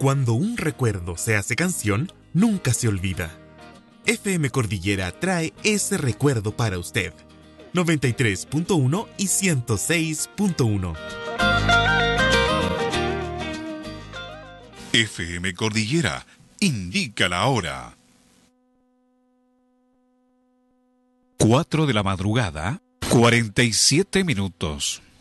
Cuando un recuerdo se hace canción, nunca se olvida. FM Cordillera trae ese recuerdo para usted. 93.1 y 106.1. FM Cordillera indica la hora. 4 de la madrugada, 47 minutos.